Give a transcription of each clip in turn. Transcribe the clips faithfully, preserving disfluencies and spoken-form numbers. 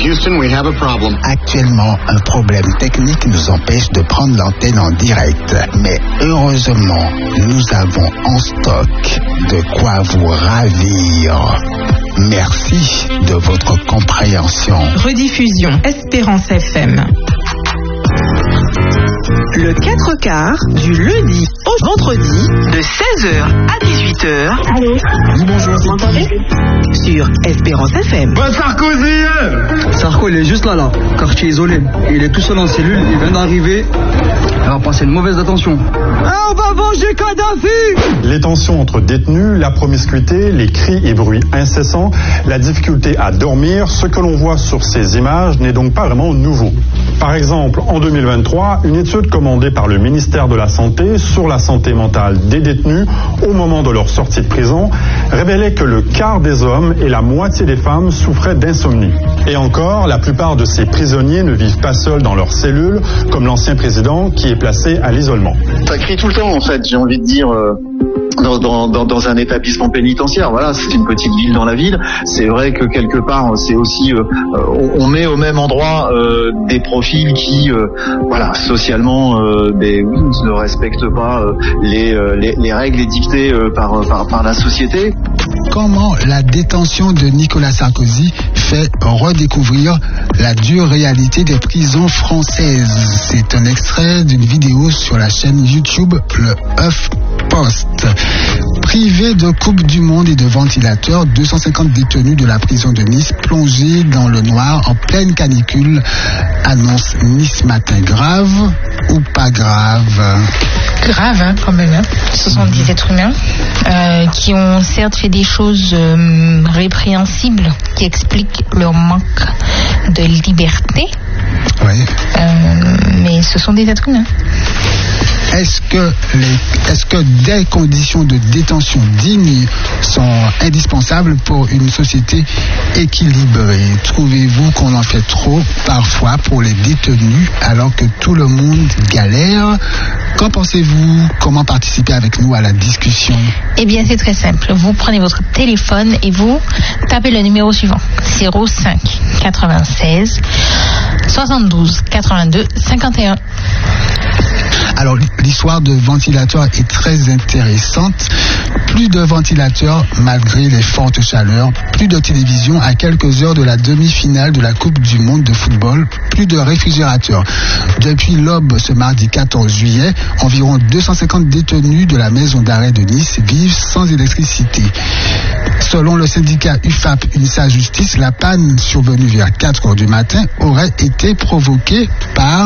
Houston, we have a problem. Actuellement, un problème technique nous empêche de prendre l'antenne en direct. Mais heureusement, nous avons en stock de quoi vous ravir. Merci de votre compréhension. Rediffusion Espérance F M. Le quatre quarts du lundi au vendredi de seize heures à dix-huit heures. Allô? Oui, bonjour, vous m'entendez? Sur Espérance F M. Bah Sarkozy! Sarko, il est juste là, là. Quartier isolé. Il est tout seul en cellule, il vient d'arriver. Il va passer une mauvaise attention. Ah, on va venger Kadhafi! Les tensions entre détenus, la promiscuité, les cris et bruits incessants, la difficulté à dormir, ce que l'on voit sur ces images n'est donc pas vraiment nouveau. Par exemple, en deux mille vingt-trois, une étude commandée par le ministère de la Santé sur la santé mentale des détenus au moment de leur sortie de prison révélait que le quart des hommes et la moitié des femmes souffraient d'insomnie. Et encore, la plupart de ces prisonniers ne vivent pas seuls dans leur cellule, comme l'ancien président qui est placé à l'isolement. Ça crie tout le temps, en fait, j'ai envie de dire... Euh... Dans, dans, dans un établissement pénitentiaire, voilà, c'est une petite ville dans la ville. C'est vrai que quelque part, c'est aussi, euh, on met au même endroit euh, des profils qui, euh, voilà, socialement, euh, des, oui, ne respectent pas euh, les, euh, les, les règles édictées euh, par, par, par la société. Comment la détention de Nicolas Sarkozy fait redécouvrir la dure réalité des prisons françaises? C'est un extrait d'une vidéo sur la chaîne YouTube Le Huff Post. Privés de Coupe du Monde et de ventilateurs, deux cent cinquante détenus de la prison de Nice plongés dans le noir en pleine canicule, annonce Nice Matin. Grave ou pas grave? Grave, hein, quand même. Hein. Ce sont des êtres humains euh, qui ont certes fait des choses euh, répréhensibles, qui expliquent leur manque de liberté. Oui. Euh, mais ce sont des êtres humains. Est-ce que, les, est-ce que des conditions de détention dignes sont indispensables pour une société équilibrée? Trouvez-vous qu'on en fait trop parfois pour les détenus alors que tout le monde galère? Qu'en pensez-vous? Comment participer avec nous à la discussion? Eh bien, c'est très simple. Vous prenez votre téléphone et vous tapez le numéro suivant. zéro cinq quatre-vingt-seize soixante-douze quatre-vingt-deux cinquante et un. Alors, l'histoire de ventilateurs est très intéressante. Plus de ventilateurs malgré les fortes chaleurs, plus de télévision à quelques heures de la demi-finale de la Coupe du Monde de football, plus de réfrigérateurs. Depuis l'aube ce mardi quatorze juillet, environ deux cent cinquante détenus de la maison d'arrêt de Nice vivent sans électricité. Selon le syndicat U F A P UNISA Justice, la panne survenue vers quatre heures du matin aurait été provoquée par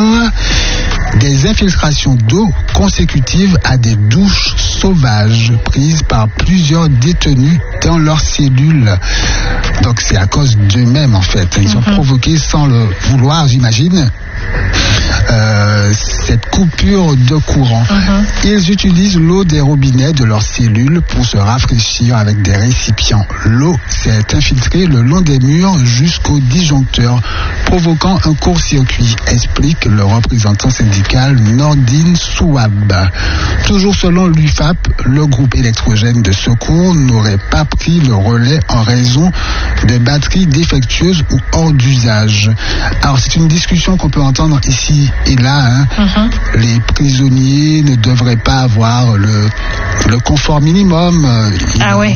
des infiltrations d'eau consécutives à des douches sauvages prises par plusieurs détenus dans leurs cellules. Donc c'est à cause d'eux-mêmes en fait. Ils mm-hmm. ont provoqué sans le vouloir, j'imagine, euh, cette coupure de courant. Mm-hmm. Ils utilisent l'eau des robinets de leurs cellules pour se rafraîchir avec des récipients. L'eau s'est infiltrée le long des murs jusqu'au disjoncteur, provoquant un court-circuit, explique le représentant syndical Nordine Souab. Toujours selon l'U F A P, le groupe électrogène de secours n'aurait pas pris le relais en raison de batteries défectueuses ou hors d'usage. Alors c'est une discussion qu'on peut entendre ici et là. Hein. Mm-hmm. Les prisonniers ne devraient pas avoir le, le confort minimum. Ah ouais.